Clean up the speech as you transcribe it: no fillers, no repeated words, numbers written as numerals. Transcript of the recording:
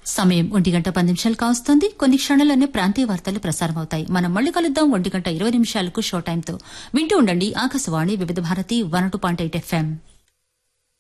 సమయం 1:10 కావస్తోంది. కొన్ని క్షణాల్లోనే ప్రాంతీయ వార్తలు ప్రసారమవుతాయి. మనం మళ్ళీ కలుద్దాం 1:20 షో టైంతో. వింటూ ఉండండి ఆకాశవాణి వివిధ భారతి 102.8 FM.